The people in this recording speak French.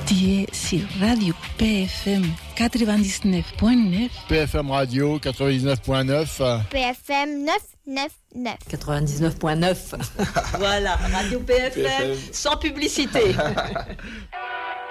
Tu es sur Radio PFM 99.9. PFM Radio 99.9. PFM 999. 99.9. Voilà, Radio PFM, sans publicité.